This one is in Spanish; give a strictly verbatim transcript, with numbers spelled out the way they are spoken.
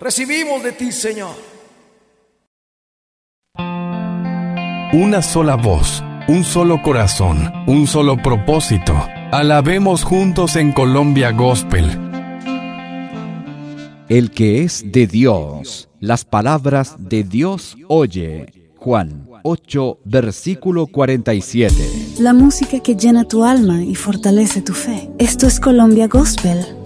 recibimos de ti, Señor. Una sola voz, un solo corazón, un solo propósito. Alabemos juntos en Colombia Gospel. El que es de Dios, las palabras de Dios oye. Juan ocho, versículo cuarenta y siete. La música que llena tu alma y fortalece tu fe. Esto es Colombia Gospel